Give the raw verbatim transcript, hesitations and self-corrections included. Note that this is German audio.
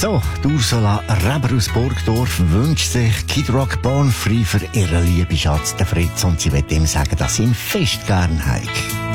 So, die Ursula Reber aus Burgdorf wünscht sich Kid Rock Born Free für ihren lieben Schatz, den Fritz, und sie will ihm sagen, dass sie ihn fest gern hat.